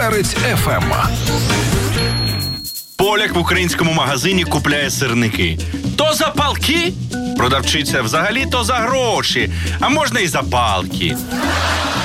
Перець ФМ. Поляк в українському магазині купляє сирники. То за палки? Продавчиця: взагалі то за гроші, а можна і за палки.